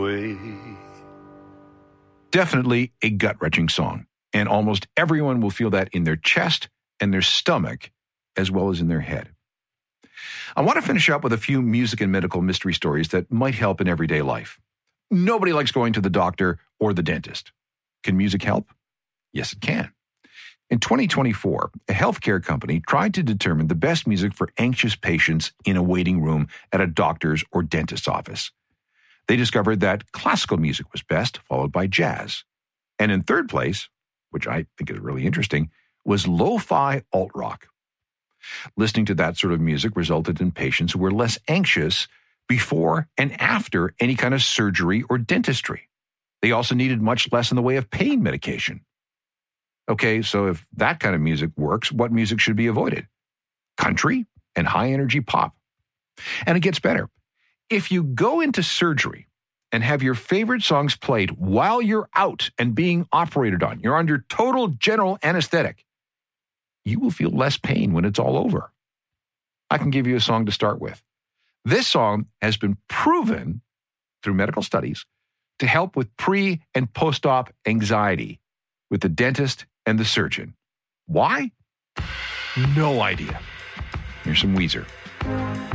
Definitely a gut-wrenching song, and almost everyone will feel that in their chest and their stomach, as well as in their head. I want to finish up with a few music and medical mystery stories that might help in everyday life. Nobody likes going to the doctor or the dentist. Can music help? Yes, it can. In 2024, a healthcare company tried to determine the best music for anxious patients in a waiting room at a doctor's or dentist's office. They discovered that classical music was best, followed by jazz. And in third place, which I think is really interesting, was lo-fi alt-rock. Listening to that sort of music resulted in patients who were less anxious before and after any kind of surgery or dentistry. They also needed much less in the way of pain medication. Okay, so if that kind of music works, what music should be avoided? Country and high-energy pop. And it gets better. If you go into surgery and have your favorite songs played while you're out and being operated on, you're under total general anesthetic, you will feel less pain when it's all over. I can give you a song to start with. This song has been proven through medical studies to help with pre- and post-op anxiety with the dentist and the surgeon. Why? No idea. Here's some Weezer.